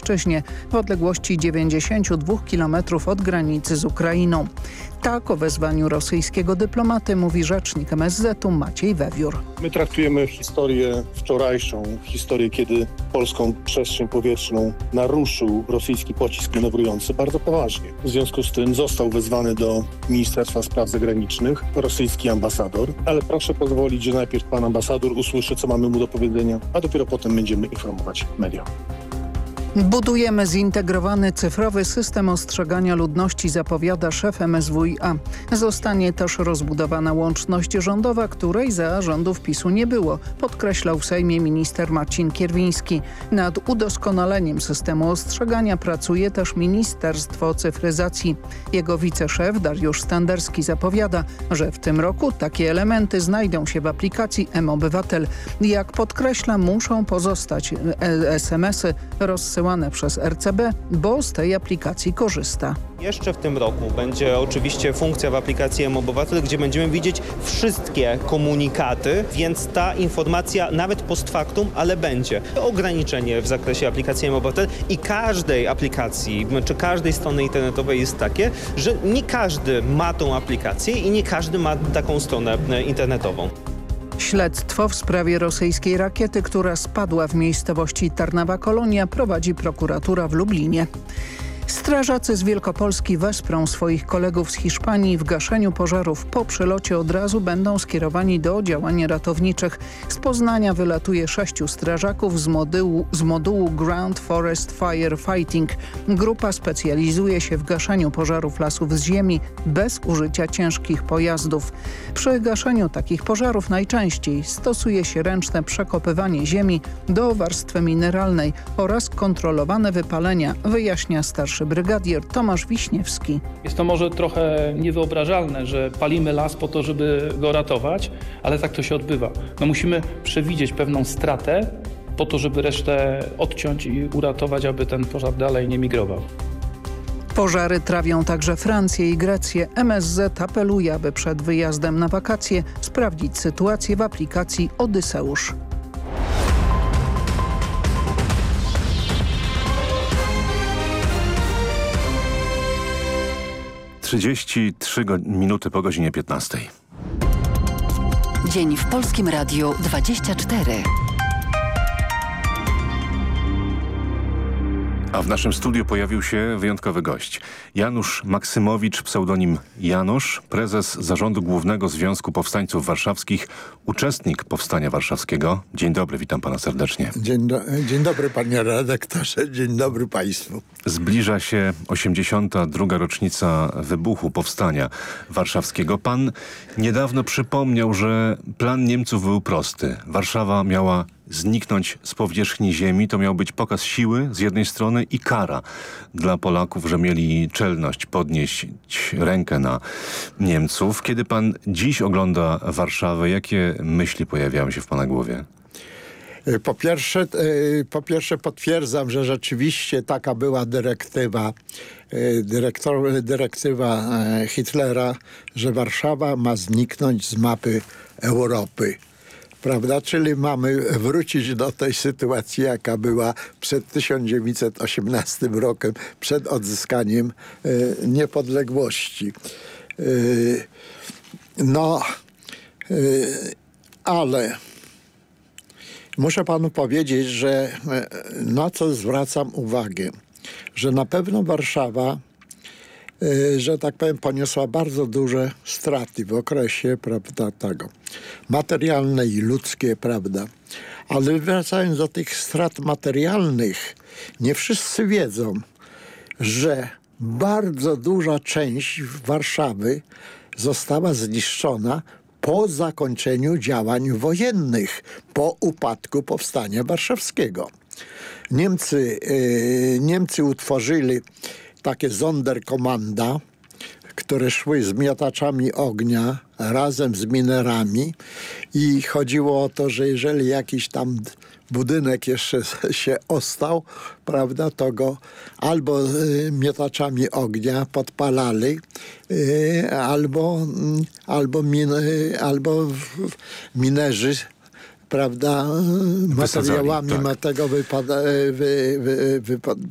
Lubelszczyźnie w odległości 92 km od granicy z Ukrainą. Tak o wezwaniu rosyjskiego dyplomaty mówi rzecznik MSZ-u Maciej Wewiór. My traktujemy historię wczorajszą, historię, kiedy polską przestrzeń powietrzną naruszył rosyjski pocisk manewrujący, bardzo poważnie. W związku z tym został wezwany do Ministerstwa Spraw Zagranicznych rosyjski ambasador, ale proszę pozwolić, że najpierw pan ambasador usłyszy, co mamy mu do powiedzenia, a dopiero potem będziemy informować media. Budujemy zintegrowany cyfrowy system ostrzegania ludności, zapowiada szef MSWiA. Zostanie też rozbudowana łączność rządowa, której za rządów PiS-u nie było, podkreślał w Sejmie minister Marcin Kierwiński. Nad udoskonaleniem systemu ostrzegania pracuje też Ministerstwo Cyfryzacji. Jego wiceszef Dariusz Standerski zapowiada, że w tym roku takie elementy znajdą się w aplikacji mObywatel. Jak podkreśla, muszą pozostać SMS-y rozsyłane przez RCB, bo z tej aplikacji korzysta. Jeszcze w tym roku będzie oczywiście funkcja w aplikacji mObywatel, gdzie będziemy widzieć wszystkie komunikaty, więc ta informacja nawet post factum, ale będzie. Ograniczenie w zakresie aplikacji mObywatel i każdej aplikacji, czy każdej strony internetowej jest takie, że nie każdy ma tą aplikację i nie każdy ma taką stronę internetową. Śledztwo w sprawie rosyjskiej rakiety, która spadła w miejscowości Tarnawa-Kolonia, prowadzi prokuratura w Lublinie. Strażacy z Wielkopolski wesprą swoich kolegów z Hiszpanii w gaszeniu pożarów. Po przylocie od razu będą skierowani do działań ratowniczych. Z Poznania wylatuje 6 strażaków z modułu Ground Forest Firefighting. Grupa specjalizuje się w gaszeniu pożarów lasów z ziemi bez użycia ciężkich pojazdów. Przy gaszeniu takich pożarów najczęściej stosuje się ręczne przekopywanie ziemi do warstwy mineralnej oraz kontrolowane wypalenia, wyjaśnia starszy brygadier Tomasz Wiśniewski. Jest to może trochę niewyobrażalne, że palimy las po to, żeby go ratować, ale tak to się odbywa. No musimy przewidzieć pewną stratę po to, żeby resztę odciąć i uratować, aby ten pożar dalej nie migrował. Pożary trawią także Francję i Grecję. MSZ apeluje, aby przed wyjazdem na wakacje sprawdzić sytuację w aplikacji Odyseusz. 33 minuty po godzinie 15. Dzień w Polskim Radiu 24. A w naszym studiu pojawił się wyjątkowy gość. Janusz Maksymowicz, pseudonim Janusz, prezes Zarządu Głównego Związku Powstańców Warszawskich, uczestnik Powstania Warszawskiego. Dzień dobry, witam pana serdecznie. Dzień dobry panie redaktorze, dzień dobry państwu. Zbliża się 82. rocznica wybuchu Powstania Warszawskiego. Pan niedawno przypomniał, że plan Niemców był prosty. Warszawa miała zniknąć z powierzchni ziemi. To miał być pokaz siły z jednej strony i kara dla Polaków, że mieli czelność podnieść rękę na Niemców. Kiedy pan dziś ogląda Warszawę, jakie myśli pojawiają się w pana głowie? Po pierwsze potwierdzam, że rzeczywiście taka była dyrektywa Hitlera, że Warszawa ma zniknąć z mapy Europy. Prawda? Czyli mamy wrócić do tej sytuacji, jaka była przed 1918 rokiem, przed odzyskaniem niepodległości. Ale muszę panu powiedzieć, że na co zwracam uwagę, że na pewno Warszawa, że tak powiem, poniosła bardzo duże straty w okresie, prawda, tego materialne i ludzkie, prawda. Ale wracając do tych strat materialnych, nie wszyscy wiedzą, że bardzo duża część Warszawy została zniszczona po zakończeniu działań wojennych, po upadku Powstania Warszawskiego. Niemcy utworzyli takie Sonderkommanda, które szły z miotaczami ognia razem z minerami i chodziło o to, że jeżeli jakiś tam budynek jeszcze się ostał, prawda, to go albo miotaczami ognia podpalali, albo minerzy, prawda, materiałami tak. tego